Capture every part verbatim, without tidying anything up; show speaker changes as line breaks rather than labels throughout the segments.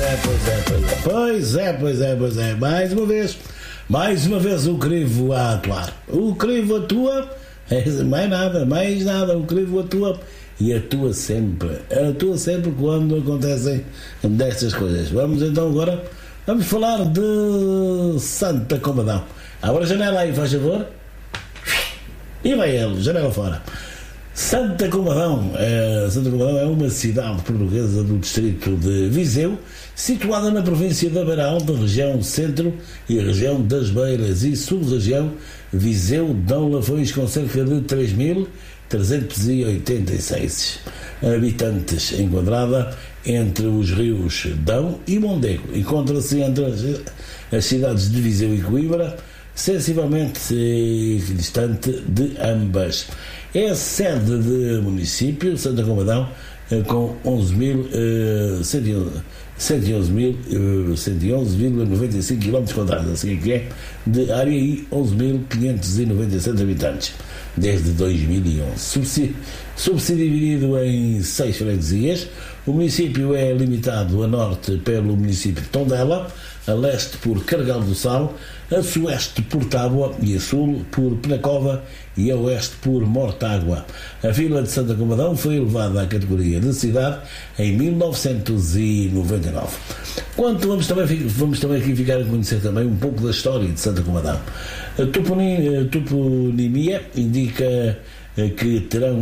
é, pois é, pois é, pois é, pois é, pois é, mais uma vez, mais uma vez o crivo a atuar. O crivo atua, é, mais nada, mais nada, o crivo atua e atua sempre, atua sempre quando acontecem destas coisas. Vamos então agora, vamos falar de Santa Combadão. Abra a janela aí, faz favor. E vai ele, janela fora. Santa Combadão, é, Santa Combadão é uma cidade portuguesa do distrito de Viseu, situada na província da Beira Alta, região centro e região das Beiras e sub-região Viseu-Dão Lafões, com cerca de três mil trezentos e oitenta e seis habitantes, enquadrada entre os rios Dão e Mondego. Encontra-se entre as, as cidades de Viseu e Coimbra, sensivelmente distante de ambas. É a sede de município, Santa Combadão, com onze mil cento e onze vírgula noventa e cinco quilómetros quadrados, assim que é, de área e onze mil quinhentos e noventa e sete habitantes, desde dois mil e onze. Subdividido em seis freguesias, o município é limitado a norte pelo município de Tondela, a leste por Carregal do Sal, a sueste por Tábua e a sul por Penacova e a oeste por Mortágua. A vila de Santa Combadão foi elevada à categoria de cidade em mil novecentos e noventa e nove. Quanto vamos também, vamos também aqui ficar a conhecer também um pouco da história de Santa Combadão. A toponimia indica que terão,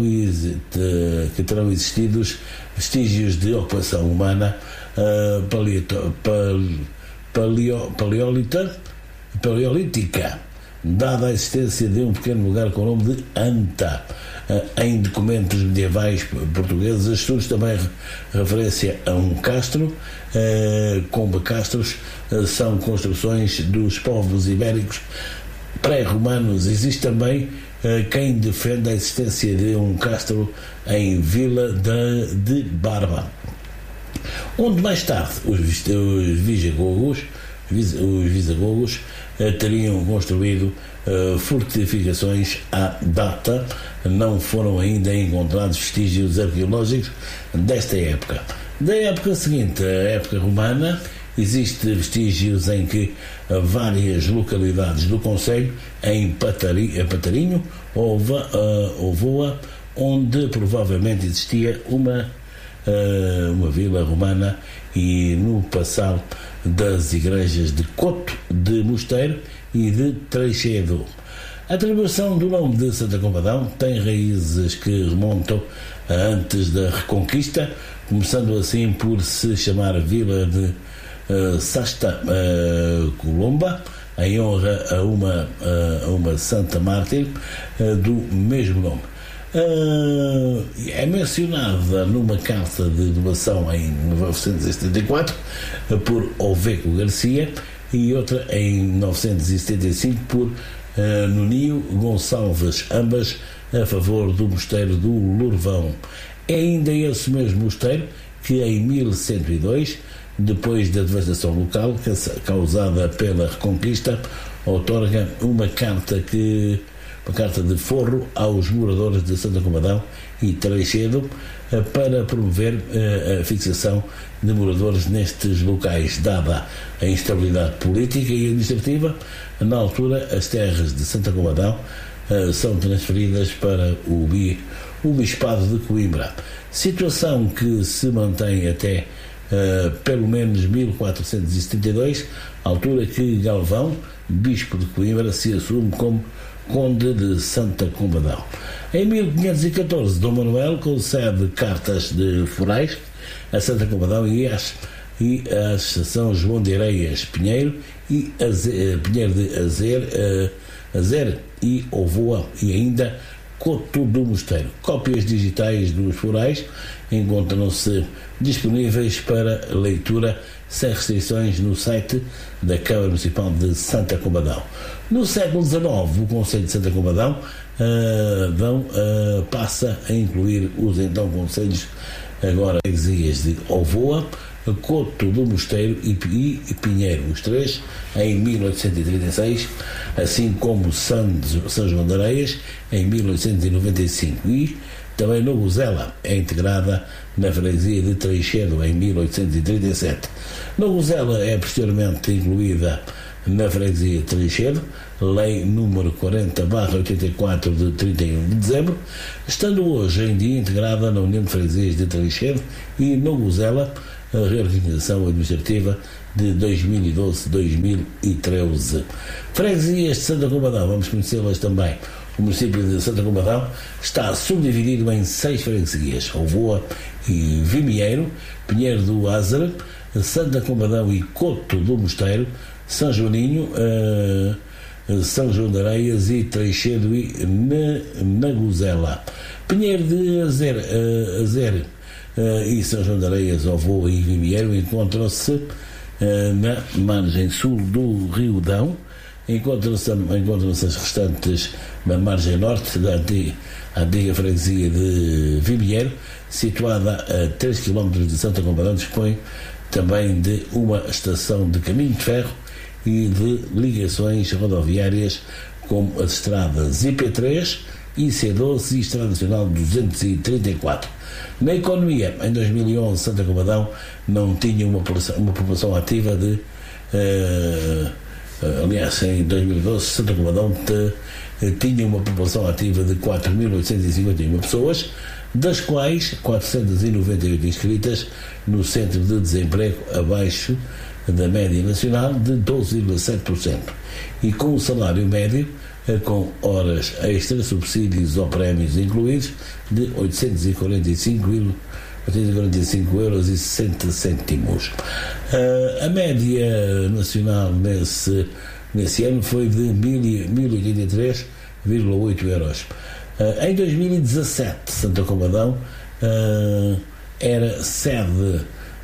que terão existido vestígios de ocupação humana uh, paleto, pal, paleo, paleolita, paleolítica, dada a existência de um pequeno lugar com o nome de Anta. Uh, em documentos medievais portugueses, estudos também referência a um castro, uh, combacastros, uh, são construções dos povos ibéricos pré-romanos. Existe também uh, quem defende a existência de um castro em Vila de, de Barba, onde mais tarde os, os visagogos, vis, os visagogos uh, teriam construído uh, fortificações à data. Não foram ainda encontrados vestígios arqueológicos desta época. Da época seguinte, a época romana, existem vestígios em que várias localidades do concelho, em Patarinho, Patarinho Ova, uh, Ovoa, onde provavelmente existia uma, uh, uma vila romana, e no passado das igrejas de Coto de Mosteiro e de Treixedo. A atribuição do nome de Santa Combadão tem raízes que remontam a antes da Reconquista, começando assim por se chamar Vila de uh, Sasta uh, Colomba, em honra a uma, uh, a uma Santa Mártir uh, do mesmo nome. Uh, é mencionada numa carta de doação em mil novecentos e setenta e quatro uh, por Oveco Garcia, e outra em mil novecentos e setenta e cinco por uh, Nuninho Gonçalves, ambas a favor do mosteiro do Lourvão. É ainda esse mesmo mosteiro que em mil cento e dois, depois da devastação local causada pela Reconquista, outorga uma carta que uma carta de forro aos moradores de Santa Combadão e Treixedo para promover a fixação de moradores nestes locais. Dada a instabilidade política e administrativa, na altura as terras de Santa Combadão são transferidas para o, bi, o Bispado de Coimbra, situação que se mantém até uh, pelo menos mil quatrocentos e setenta e dois, altura que Galvão, Bispo de Coimbra, se assume como Conde de Santa Combadão. Em mil quinhentos e catorze, Dom Manuel concede cartas de forais a Santa Combadão e às e a São João de Areias Pinheiro e Azer, Pinheiro de Azer, uh, Azer e Ovoa, e ainda Coto do Mosteiro. Cópias digitais dos forais encontram-se disponíveis para leitura sem restrições no site da Câmara Municipal de Santa Combadão. No século dezenove, o Concelho de Santa Combadão uh, dão, uh, passa a incluir os então concelhos, agora freguesias de Ovoa, Coto do Mosteiro e Pinheiro, os três em mil oitocentos e trinta e seis, assim como São João de Areias em mil oitocentos e noventa e cinco, e Também Noguzela é integrada na freguesia de Treixedo em mil oitocentos e trinta e sete. Noguzela é posteriormente incluída na freguesia de Treixedo, lei número quarenta barra oitenta e quatro de trinta e um de dezembro, estando hoje em dia integrada na União de Freguesias de Treixedo e Noguzela, a reorganização administrativa de dois mil e doze a dois mil e treze. Freguesias de Santa Combadão, vamos conhecê-las também. O município de Santa Combadão está subdividido em seis freguesias: Alvoa e Vimieiro, Pinheiro do Ázaro, Santa Combadão e Coto do Mosteiro, São Joaninho, uh, São João de Areias e Treixedo e Naguzela. Pinheiro de Azer, uh, Azer uh, e São João de Areias, Alvoa e Vimieiro encontram-se uh, na margem sul do Rio Dão. Encontram-se, encontram-se as restantes na margem norte da antiga, antiga freguesia de Vimieiro, situada a três quilómetros de Santa Combadão. Dispõe também de uma estação de caminho de ferro e de ligações rodoviárias como as estradas I P três, I C doze e Estrada Nacional duzentos e trinta e quatro. Na economia, em dois mil e onze, Santa Combadão não tinha uma população, uma população ativa de... Uh, Aliás, em dois mil e doze, Santa Combadão te, tinha uma população ativa de quatro mil oitocentas e cinquenta e uma pessoas, das quais quatrocentas e noventa e oito inscritas no Centro de Desemprego, abaixo da média nacional de doze vírgula sete por cento, e com o salário médio, com horas extras, subsídios ou prémios incluídos, de oitocentos e quarenta e cinco euros e sessenta cêntimos. Uh, a média nacional nesse, nesse ano foi de mil e oitenta e três vírgula oito euros. Uh, em dois mil e dezassete, Santa Combadão uh, era sede uh,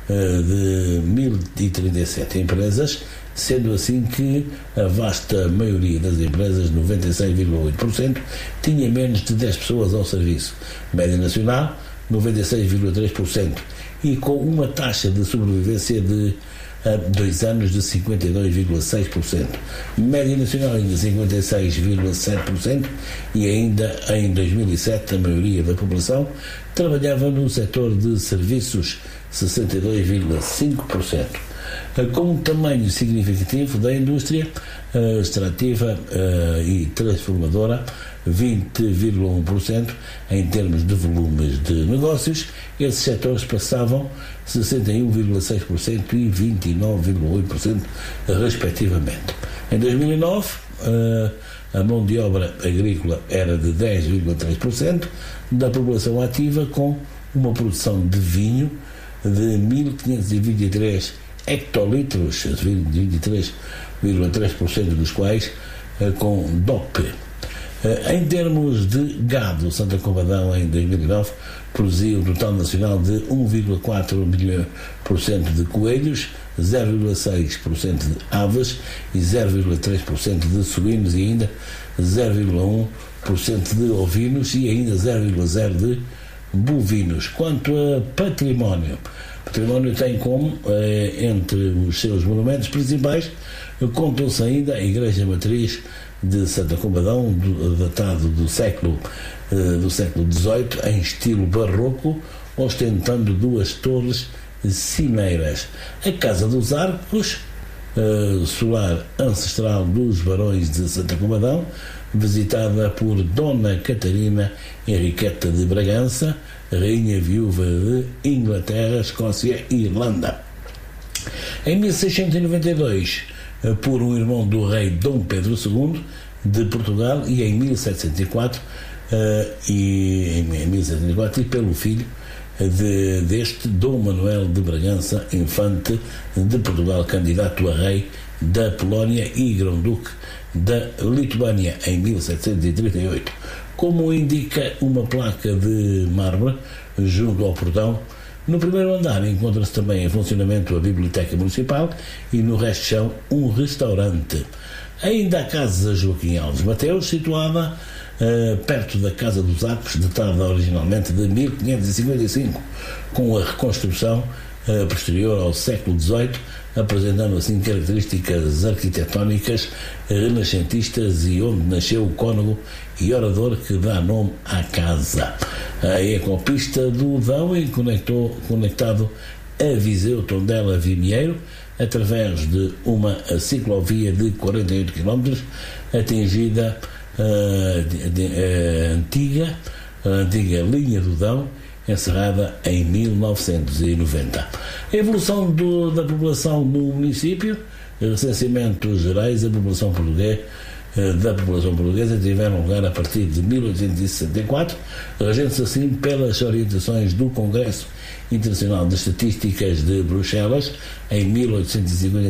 de mil e trinta e sete empresas, sendo assim que a vasta maioria das empresas, noventa e seis vírgula oito por cento, tinha menos de dez pessoas ao serviço. Média nacional, noventa e seis vírgula três por cento, e com uma taxa de sobrevivência de uh, dois anos de cinquenta e dois vírgula seis por cento. Média nacional ainda cinquenta e seis vírgula sete por cento, e ainda em dois mil e sete a maioria da população trabalhava no setor de serviços, sessenta e dois vírgula cinco por cento. Com um tamanho significativo da indústria uh, extrativa uh, e transformadora, vinte vírgula um por cento em termos de volumes de negócios, esses setores passavam sessenta e um vírgula seis por cento e vinte e nove vírgula oito por cento respectivamente. Em dois mil e nove, uh, a mão de obra agrícola era de dez vírgula três por cento da população ativa, com uma produção de vinho de mil quinhentos e vinte e três hectolitros, vinte e três vírgula três por cento dos quais uh, com D O P. Uh, em termos de gado, Santa Combadão em dois mil e nove produzia um total nacional de um vírgula quatro milhão por cento de coelhos, zero vírgula seis por cento de aves e zero vírgula três por cento de suínos, e ainda zero vírgula um por cento de ovinos e ainda zero vírgula zero por cento de bovinos. Quanto a património, património tem como, eh, entre os seus monumentos principais, contam-se ainda a Igreja Matriz de Santa Combadão, do, datado do século, eh, do século dezoito, em estilo barroco, ostentando duas torres sineiras. A Casa dos Arcos, eh, solar ancestral dos barões de Santa Combadão, visitada por Dona Catarina Henriqueta de Bragança, rainha viúva de Inglaterra, Escócia e Irlanda. Em mil seiscentos e noventa e dois, por um irmão do rei Dom Pedro segundo de Portugal, e em mil setecentos e quatro, uh, e, em mil setecentos e quatro, e pelo filho de, deste Dom Manuel de Bragança, infante de Portugal, candidato a rei da Polónia e grão-duque da Lituânia, em mil setecentos e trinta e oito. Como indica uma placa de mármore junto ao portão, no primeiro andar encontra-se também em funcionamento a Biblioteca Municipal e no resto chão um restaurante. Ainda a Casa Joaquim Alves Mateus, situada uh, perto da Casa dos Arcos, datada originalmente de mil quinhentos e cinquenta e cinco, com a reconstrução uh, posterior ao século dezoito, apresentando assim características arquitetónicas renascentistas e onde nasceu o cônego e orador que dá nome à casa. A ecopista do Dão e conectou, conectado a Viseu, Tondela, Vimieiro, através de uma ciclovia de quarenta e oito quilómetros, atingida uh, de, de, uh, antiga, a antiga linha do Dão, encerrada em mil novecentos e noventa. A evolução do, da população no município, recenseamentos gerais da população portuguesa, da população portuguesa tiveram lugar a partir de mil oitocentos e sessenta e quatro, regendo-se assim pelas orientações do Congresso Internacional de Estatísticas de Bruxelas em mil oitocentos e cinquenta